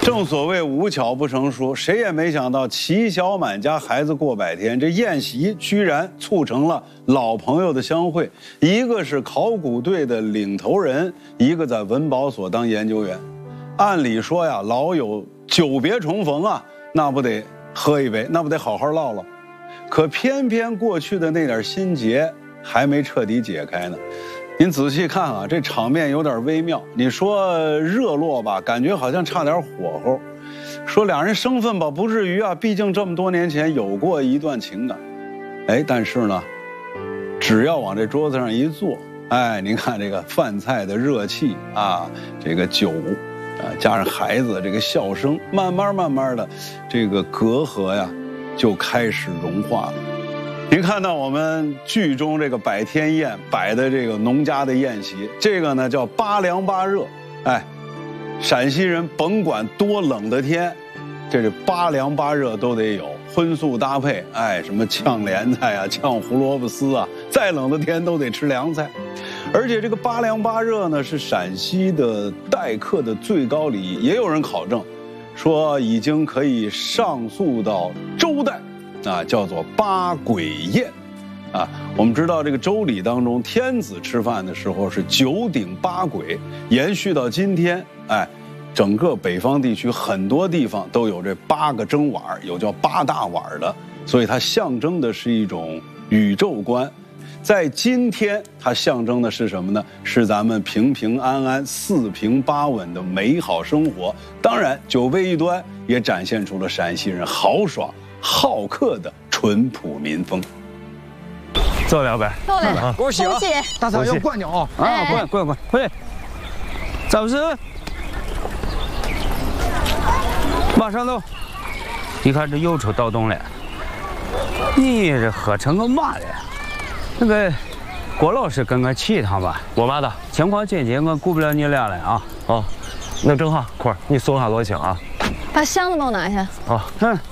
正所谓无巧不成书，谁也没想到齐小满家孩子过百天，这宴席居然促成了老朋友的相会。一个是考古队的领头人，一个在文保所当研究员。按理说呀，老友久别重逢啊，那不得喝一杯，那不得好好唠唠。可偏偏过去的那点心结还没彻底解开呢。您仔细看啊，这场面有点微妙。你说热络吧，感觉好像差点火候；说两人生分吧，不至于啊，毕竟这么多年前有过一段情感。哎，但是呢，只要往这桌子上一坐，哎，您看这个饭菜的热气啊，这个酒啊，加上孩子这个笑声，慢慢的，这个隔阂呀，就开始融化了。您看到我们剧中这个百天宴摆的这个农家的宴席，这个呢叫八凉八热。哎，陕西人甭管多冷的天，这八凉八热都得有，荤素搭配。哎，什么炝莲菜啊，炝胡萝卜丝啊，再冷的天都得吃凉菜。而且这个八凉八热呢，是陕西的待客的最高礼仪。也有人考证，说已经可以上溯到周代。啊，叫做八簋宴，啊，我们知道这个周礼当中，天子吃饭的时候是九鼎八簋，延续到今天，哎，整个北方地区很多地方都有这8个蒸碗，有叫8大碗的，所以它象征的是一种宇宙观。在今天，它象征的是什么呢？是咱们平平安安、4平8稳的美好生活。当然，酒杯一端，也展现出了陕西人豪爽好客的淳朴民风。 坐了呗， 坐了， 恭喜啊！ 大嫂要灌酒啊，灌，快！咋回事？马上走。你看这又出盗洞了，你这喝成个嘛了？那个郭老师跟我去一趟吧。 我妈的情况紧急，我顾不了你俩了啊。 哦，那正好，坤儿，你送下罗青啊。 把箱子帮我拿一下。 好，